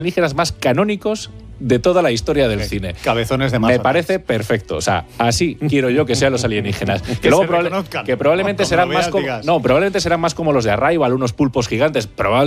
alienígenas más canónicos de toda la historia del cine. Cabezones de más. Me parece perfecto. O sea, así quiero yo que sean los alienígenas. Que luego probablemente serán más como, probablemente serán más como los de Arrival, unos pulpos gigantes. Probablemente